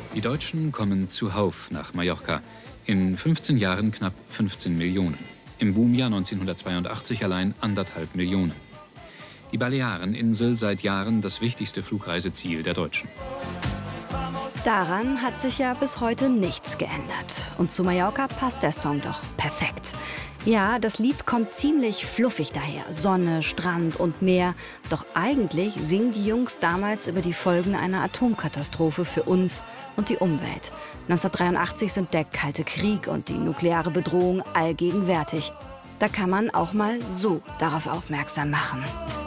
Die Deutschen kommen zuhauf nach Mallorca. In 15 Jahren knapp 15 Millionen. Im Boomjahr 1982 allein 1,5 Millionen. Die Baleareninsel seit Jahren das wichtigste Flugreiseziel der Deutschen. Daran hat sich ja bis heute nichts geändert. Und zu Mallorca passt der Song doch perfekt. Ja, das Lied kommt ziemlich fluffig daher. Sonne, Strand und Meer. Doch eigentlich singen die Jungs damals über die Folgen einer Atomkatastrophe für uns und die Umwelt. 1983 sind der Kalte Krieg und die nukleare Bedrohung allgegenwärtig. Da kann man auch mal so darauf aufmerksam machen.